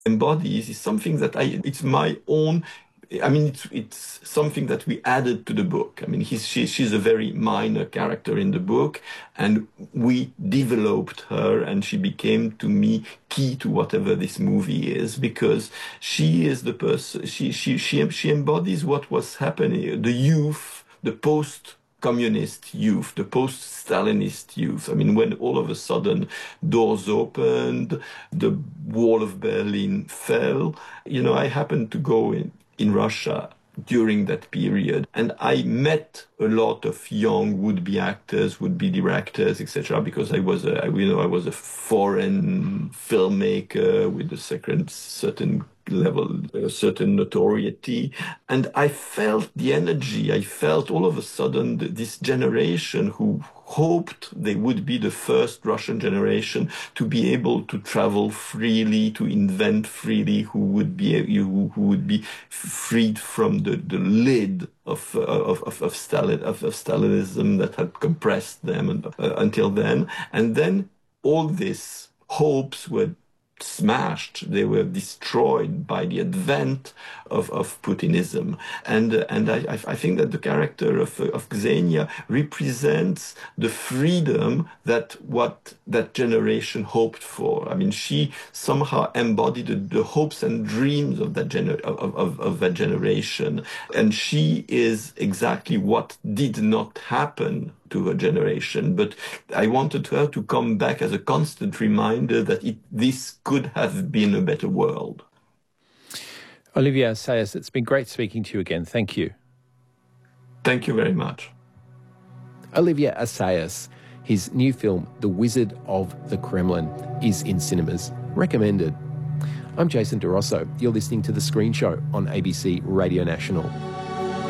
embodies is something that it's my own. I mean, it's something that we added to the book. I mean, she's a very minor character in the book, and we developed her, and she became, to me, key to whatever this movie is, because she is the person, she embodies what was happening, the youth, the post-communist youth, the post-Stalinist youth. I mean, when all of a sudden doors opened, the wall of Berlin fell. I happened to go in Russia during that period, and I met a lot of young would-be actors, would-be directors, etc. Because I was a foreign filmmaker with a certain level, a certain notoriety, and I felt the energy. I felt all of a sudden this generation who hoped they would be the first Russian generation to be able to travel freely, to invent freely, who would be freed from the lid of Stalinism that had compressed them until then. And then all these hopes were smashed. They were destroyed by the advent of Putinism. And I think that the character of Xenia represents the freedom that generation hoped for. I mean, she somehow embodied the hopes and dreams of that generation. And she is exactly what did not happen to her generation. But I wanted her to come back as a constant reminder that this could have been a better world. Olivier Assayas, it's been great speaking to you again. Thank you. Thank you very much. Olivier Assayas, his new film, The Wizard of the Kremlin, is in cinemas. Recommended. I'm Jason DeRosso. You're listening to The Screen Show on ABC Radio National.